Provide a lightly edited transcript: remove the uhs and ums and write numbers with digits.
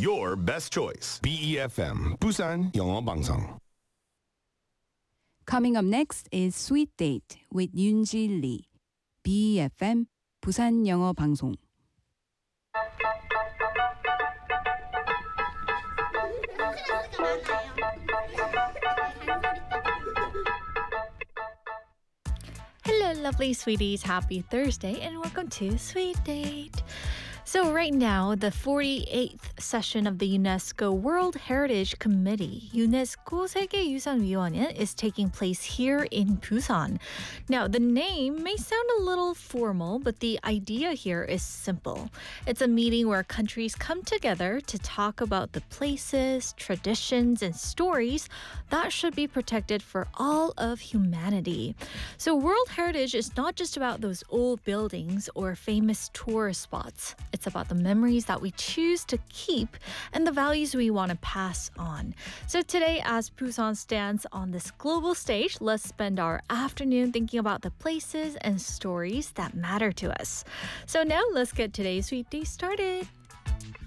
your best choice. BEFM 부산 영어 방송. Coming up next is Sweet Date with Yoonji Lee. BEFM 부산 영어 방송. Hello, lovely sweeties. Happy Thursday and welcome to Sweet Date. So right now, the 48th session of the UNESCO World Heritage Committee, UNESCO 세계유산위원회, is taking place here in Busan. Now, the name may sound a little formal, but the idea here is simple. It's a meeting where countries come together to talk about the places, traditions, and stories that should be protected for all of humanity. So World Heritage is not just about those old buildings or famous tourist spots. It's about the memories that we choose to keep and the values we want to pass on. So today, as Busan stands on this global stage, let's spend our afternoon thinking about the places and stories that matter to us. So now let's get today's Sweet Day started.